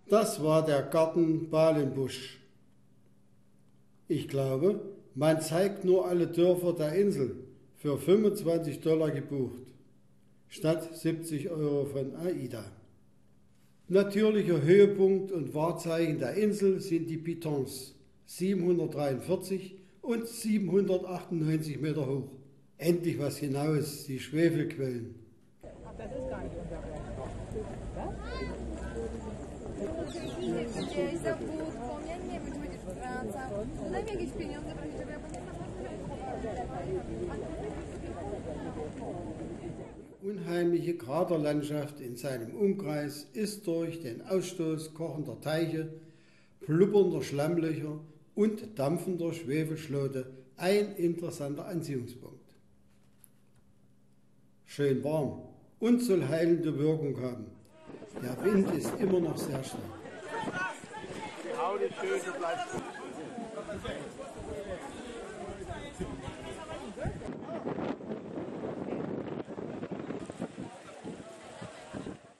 Das war der Garten Balenbusch. Ich glaube, man zeigt nur alle Dörfer der Insel für $25 gebucht, statt 70 € von AIDA. Natürlicher Höhepunkt und Wahrzeichen der Insel sind die Pitons, 743 und 798 Meter hoch. Endlich was Genaues, die Schwefelquellen. Das ist gar nicht unser Berg. Unheimliche Kraterlandschaft in seinem Umkreis ist durch den Ausstoß kochender Teiche, blubbernder Schlammlöcher und dampfender Schwefelschlote ein interessanter Anziehungspunkt. Schön warm und soll heilende Wirkung haben. Der Wind ist immer noch sehr stark. Die Haut ist schön, so bleibt